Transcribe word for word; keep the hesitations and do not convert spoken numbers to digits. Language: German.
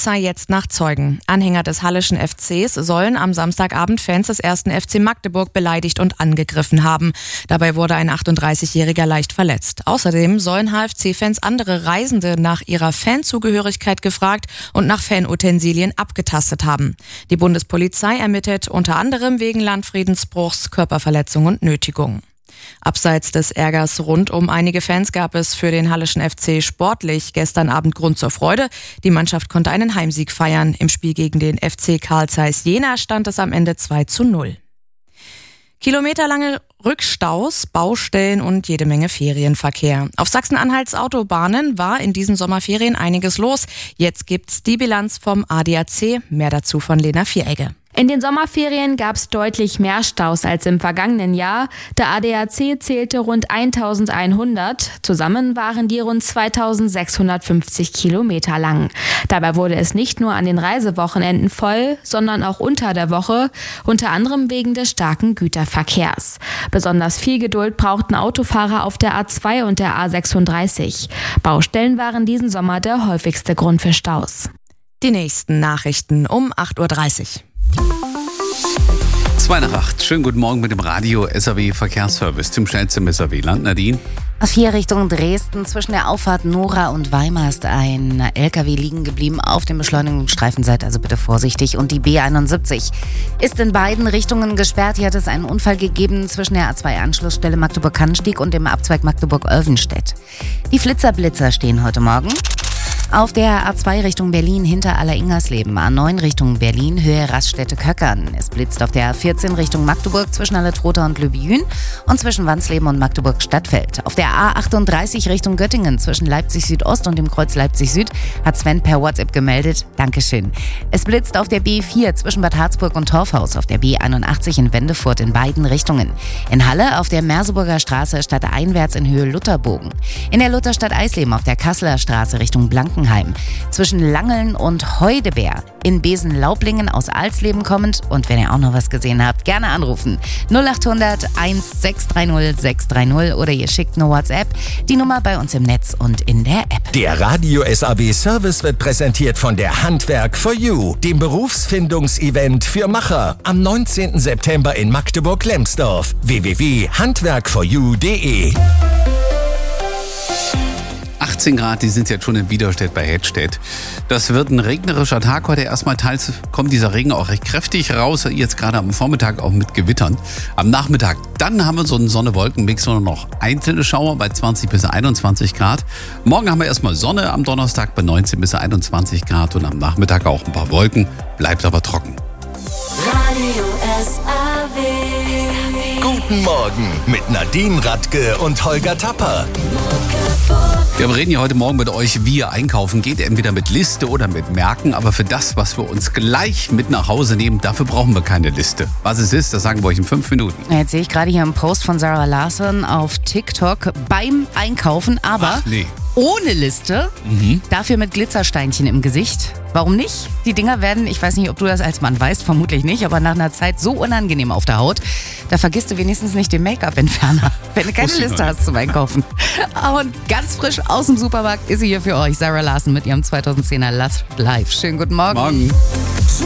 Polizei jetzt nach Zeugen. Anhänger des Halleschen F Cs sollen am Samstagabend Fans des ersten F C Magdeburg beleidigt und angegriffen haben. Dabei wurde ein achtunddreißigjähriger leicht verletzt. Außerdem sollen H F C-Fans andere Reisende nach ihrer Fanzugehörigkeit gefragt und nach Fanutensilien abgetastet haben. Die Bundespolizei ermittelt unter anderem wegen Landfriedensbruchs, Körperverletzung und Nötigung. Abseits des Ärgers rund um einige Fans gab es für den Halleschen F C sportlich gestern Abend Grund zur Freude. Die Mannschaft konnte einen Heimsieg feiern. Im Spiel gegen den F C Carl Zeiss Jena stand es am Ende zwei zu null. Kilometerlange Rückstaus, Baustellen und jede Menge Ferienverkehr. Auf Sachsen-Anhalts Autobahnen war in diesen Sommerferien einiges los. Jetzt gibt's die Bilanz vom A D A C. Mehr dazu von Lena Vieregge. In den Sommerferien gab es deutlich mehr Staus als im vergangenen Jahr. Der A D A C zählte rund eintausendeinhundert. Zusammen waren die rund zweitausendsechshundertfünfzig Kilometer lang. Dabei wurde es nicht nur an den Reisewochenenden voll, sondern auch unter der Woche, unter anderem wegen des starken Güterverkehrs. Besonders viel Geduld brauchten Autofahrer auf der A zwei und der A sechsunddreißig. Baustellen waren diesen Sommer der häufigste Grund für Staus. Die nächsten Nachrichten um acht Uhr dreißig. zwei nach acht. Schönen guten Morgen mit dem Radio S A W Verkehrsservice. Zum schnellsten S A W-Land. Nadine? A vier Richtung Dresden. Zwischen der Auffahrt Nora und Weimar ist ein L K W liegen geblieben auf dem Beschleunigungsstreifen. Seid also bitte vorsichtig. Und die B einundsiebzig ist in beiden Richtungen gesperrt. Hier hat es einen Unfall gegeben zwischen der A zwei Anschlussstelle Magdeburg-Kannsteig und dem Abzweig Magdeburg-Olvenstedt. Die Flitzer-Blitzer stehen heute Morgen auf der A zwei Richtung Berlin hinter Aller-Ingersleben, A neun Richtung Berlin, Höhe Raststätte-Köckern. Es blitzt auf der A vierzehn Richtung Magdeburg zwischen Alle-Trotha und Lübjün und zwischen Wansleben und Magdeburg-Stadtfeld. Auf der A achtunddreißig Richtung Göttingen zwischen Leipzig-Südost und dem Kreuz Leipzig-Süd hat Sven per WhatsApp gemeldet. Dankeschön. Es blitzt auf der B vier zwischen Bad Harzburg und Torfhaus, auf der B einundachtzig in Wendefurt in beiden Richtungen. In Halle auf der Merseburger Straße stadteinwärts in Höhe Lutherbogen. In der Lutherstadt Eisleben auf der Kasseler Straße Richtung Blanken zwischen Langeln und Heudeberg in Besen-Laublingen aus Alsleben kommend. Und wenn ihr auch noch was gesehen habt, gerne anrufen. null achthundert sechshundert dreißig sechshundertdreißig oder ihr schickt eine WhatsApp. Die Nummer bei uns im Netz und in der App. Der Radio S A W Service wird präsentiert von der Handwerk for You, dem Berufsfindungsevent für Macher. Am neunzehnten September in Magdeburg-Lemsdorf. w w w punkt handwerk for you punkt de achtzehn Grad, die sind jetzt schon in Widerstedt bei Hedstedt. Das wird ein regnerischer Tag heute. Erstmal teils kommt dieser Regen auch recht kräftig raus. Jetzt gerade am Vormittag auch mit Gewittern. Am Nachmittag, dann haben wir so einen Sonne-Wolken-Mix und noch einzelne Schauer bei zwanzig bis einundzwanzig Grad. Morgen haben wir erstmal Sonne am Donnerstag bei neunzehn bis einundzwanzig Grad und am Nachmittag auch ein paar Wolken. Bleibt aber trocken. Radio S A W. Guten Morgen mit Nadine Radke und Holger Tapper. Ja, wir reden ja heute Morgen mit euch, wie ihr einkaufen geht, entweder mit Liste oder mit Merken. Aber für das, was wir uns gleich mit nach Hause nehmen, dafür brauchen wir keine Liste. Was es ist, das sagen wir euch in fünf Minuten. Jetzt sehe ich gerade hier einen Post von Sarah Larson auf TikTok beim Einkaufen, aber Ach, nee. ohne Liste, mhm. dafür mit Glitzersteinchen im Gesicht. Warum nicht? Die Dinger werden, ich weiß nicht, ob du das als Mann weißt, vermutlich nicht, aber nach einer Zeit so unangenehm auf der Haut, da vergisst du wenigstens nicht den Make-up-Entferner, wenn du keine Liste hast zum Einkaufen. Und ganz frisch aus dem Supermarkt ist sie hier für euch, Sarah Larson mit ihrem zweitausendzehner Last Live. Schönen guten Morgen. Morgen.